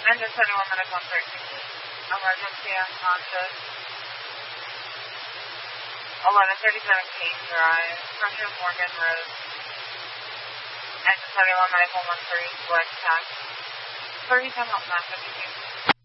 Engine 71 minutes 113. Emergency unconscious. 1137 Kane Drive. Pressure Morgan Road. Engine 71 minutes 113. Black tax. 37 up 952.